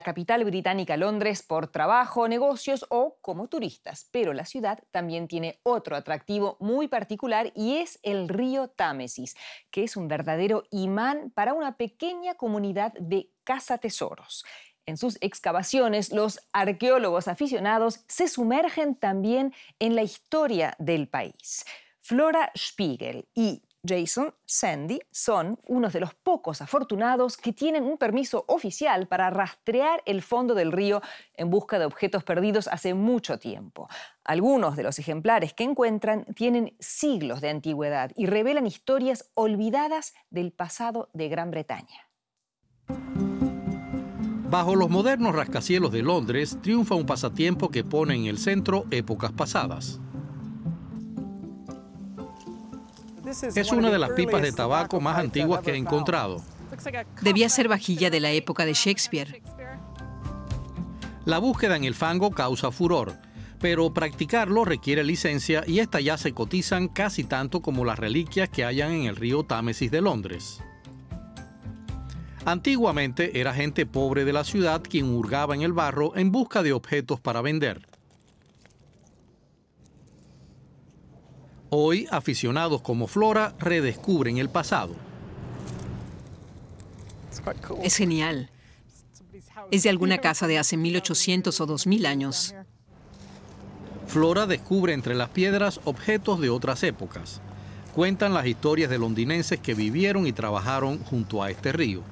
Capital británica Londres por trabajo, negocios o como turistas. Pero la ciudad también tiene otro atractivo muy particular y es el río Támesis, que es un verdadero imán para una pequeña comunidad de cazatesoros. En sus excavaciones, los arqueólogos aficionados se sumergen también en la historia del país. Flora Spiegel y Jason Sandy son unos de los pocos afortunados que tienen un permiso oficial para rastrear el fondo del río en busca de objetos perdidos hace mucho tiempo. Algunos de los ejemplares que encuentran tienen siglos de antigüedad y revelan historias olvidadas del pasado de Gran Bretaña. Bajo los modernos rascacielos de Londres triunfa un pasatiempo que pone en el centro épocas pasadas. Es una de las pipas de tabaco más antiguas que he encontrado. Debía ser vajilla de la época de Shakespeare. La búsqueda en el fango causa furor, pero practicarlo requiere licencia y estas ya se cotizan casi tanto como las reliquias que hayan en el río Támesis de Londres. Antiguamente era gente pobre de la ciudad quien hurgaba en el barro en busca de objetos para vender. Hoy, aficionados como Flora redescubren el pasado. Es genial. Es de alguna casa de hace 1800 o 2000 años. Flora descubre entre las piedras objetos de otras épocas. Cuentan las historias de londinenses que vivieron y trabajaron junto a este río.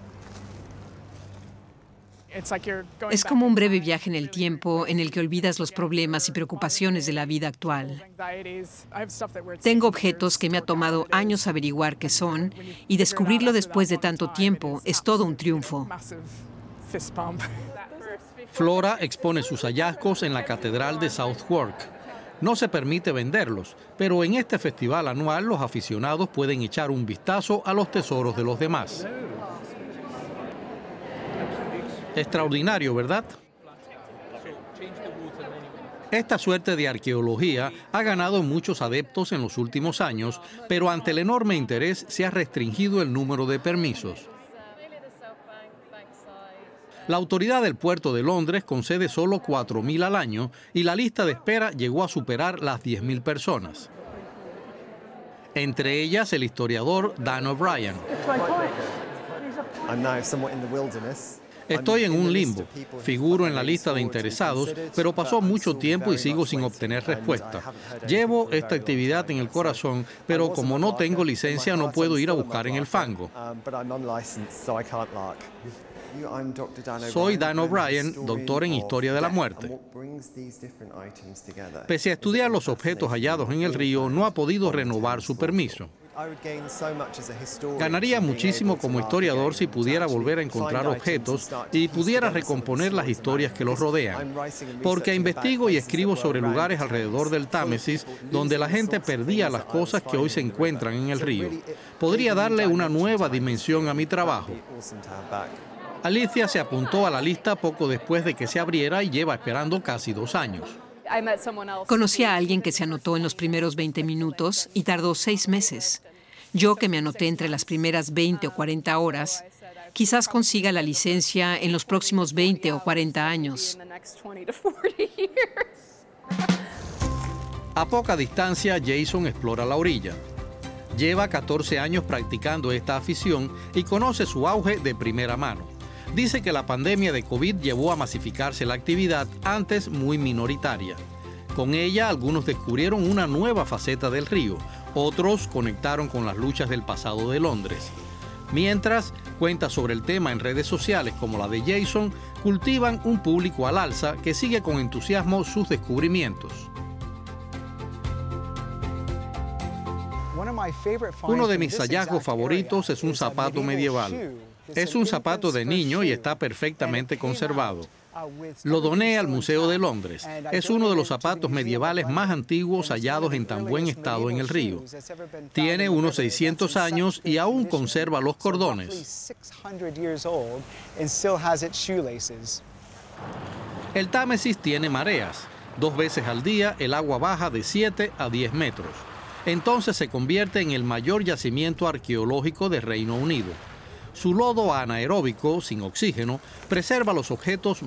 Es como un breve viaje en el tiempo en el que olvidas los problemas y preocupaciones de la vida actual. Tengo objetos que me ha tomado años averiguar qué son y descubrirlo después de tanto tiempo es todo un triunfo. Flora expone sus hallazgos en la Catedral de Southwark. No se permite venderlos, pero en este festival anual los aficionados pueden echar un vistazo a los tesoros de los demás. Extraordinario, ¿verdad? Esta suerte de arqueología ha ganado muchos adeptos en los últimos años, pero ante el enorme interés se ha restringido el número de permisos. La autoridad del puerto de Londres concede solo 4.000 al año y la lista de espera llegó a superar las 10.000 personas. Entre ellas el historiador Dan O'Brien. Estoy en un limbo. Figuro en la lista de interesados, pero pasó mucho tiempo y sigo sin obtener respuesta. Llevo esta actividad en el corazón, pero como no tengo licencia no puedo ir a buscar en el fango. Soy Dan O'Brien, doctor en Historia de la Muerte. Pese a estudiar los objetos hallados en el río, no ha podido renovar su permiso. Ganaría muchísimo como historiador si pudiera volver a encontrar objetos y pudiera recomponer las historias que los rodean. Porque investigo y escribo sobre lugares alrededor del Támesis donde la gente perdía las cosas que hoy se encuentran en el río. Podría darle una nueva dimensión a mi trabajo. Alicia se apuntó a la lista poco después de que se abriera y lleva esperando casi 2 años. Conocí a alguien que se anotó en los primeros 20 minutos y tardó 6 meses. Yo, que me anoté entre las primeras 20 o 40 horas, quizás consiga la licencia en los próximos 20 o 40 años. A poca distancia, Jason explora la orilla. Lleva 14 años practicando esta afición y conoce su auge de primera mano. Dice que la pandemia de COVID llevó a masificarse la actividad, antes muy minoritaria. Con ella, algunos descubrieron una nueva faceta del río, otros conectaron con las luchas del pasado de Londres. Mientras, cuenta sobre el tema en redes sociales como la de Jason, cultivan un público al alza que sigue con entusiasmo sus descubrimientos. Uno de mis hallazgos favoritos es un zapato medieval. Es un zapato de niño y está perfectamente conservado. Lo doné al Museo de Londres. Es uno de los zapatos medievales más antiguos hallados en tan buen estado en el río. Tiene unos 600 años y aún conserva los cordones. El Támesis tiene mareas. 2 veces al día el agua baja de 7 a 10 metros. Entonces se convierte en el mayor yacimiento arqueológico de Reino Unido. Su lodo anaeróbico, sin oxígeno, preserva los objetos